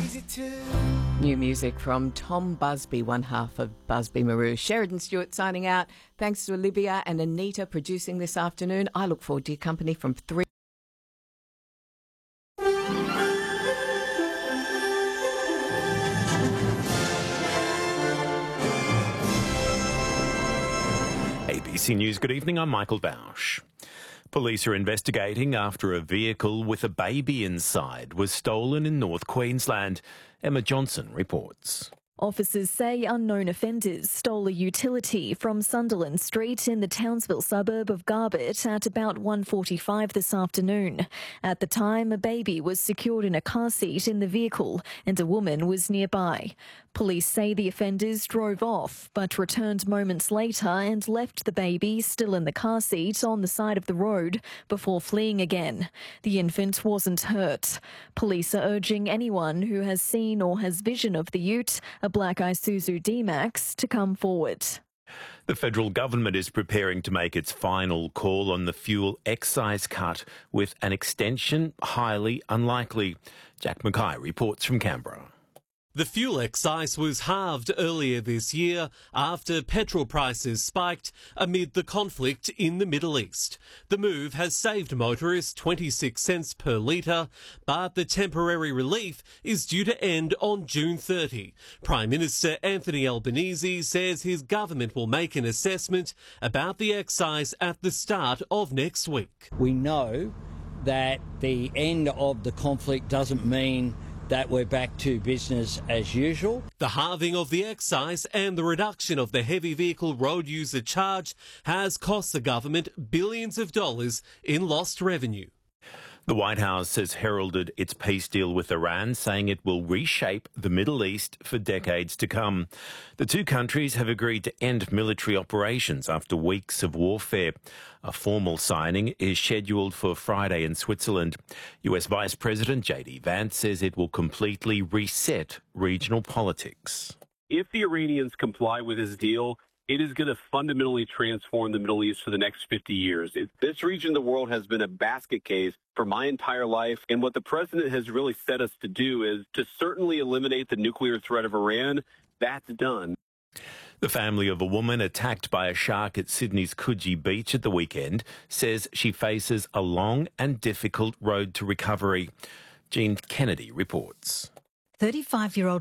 crazy too. New music from Tom Busby, one half of Busby Marou. Sheridan Stewart signing out. Thanks to Olivia and Anita producing this afternoon. I look forward to your company from 3. ABC News, good evening, I'm Michael Bausch. Police are investigating after a vehicle with a baby inside was stolen in North Queensland. Emma Johnson reports. Officers say unknown offenders stole a utility from Sunderland Street in the Townsville suburb of Garbett at about 1:45 this afternoon. At the time, a baby was secured in a car seat in the vehicle and a woman was nearby. Police say the offenders drove off but returned moments later and left the baby still in the car seat on the side of the road before fleeing again. The infant wasn't hurt. Police are urging anyone who has seen or has vision of the ute, a black Isuzu D-Max, to come forward. The federal government is preparing to make its final call on the fuel excise cut, with an extension highly unlikely. Jack Mackay reports from Canberra. The fuel excise was halved earlier this year after petrol prices spiked amid the conflict in the Middle East. The move has saved motorists 26 cents per litre, but the temporary relief is due to end on June 30. Prime Minister Anthony Albanese says his government will make an assessment about the excise at the start of next week. We know that the end of the conflict doesn't mean that we're back to business as usual. The halving of the excise and the reduction of the heavy vehicle road user charge has cost the government billions of dollars in lost revenue. The White House has heralded its peace deal with Iran, saying it will reshape the Middle East for decades to come. The two countries have agreed to end military operations after weeks of warfare. A formal signing is scheduled for Friday in Switzerland. US Vice President J.D. Vance says it will completely reset regional politics. If the Iranians comply with this deal, it is going to fundamentally transform the Middle East for the next 50 years. This region of the world has been a basket case for my entire life. And what the president has really set us to do is to certainly eliminate the nuclear threat of Iran. That's done. The family of a woman attacked by a shark at Sydney's Coogee Beach at the weekend says she faces a long and difficult road to recovery. Jean Kennedy reports. 35-year-old